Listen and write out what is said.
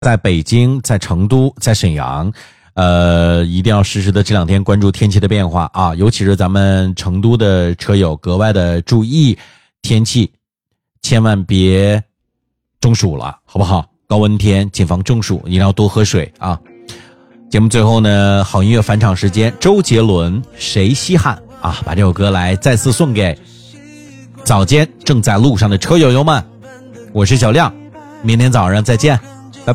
在北京、在成都、在沈阳，一定要实时的这2天关注天气的变化啊，尤其是咱们成都的车友格外的注意天气，千万别中暑了，好不好？高温天谨防中暑，一定要多喝水啊。节目最后呢，好音乐返场时间，周杰伦《谁稀罕》啊，把这首歌来再次送给早间正在路上的车友们。我是小亮，明天早上再见。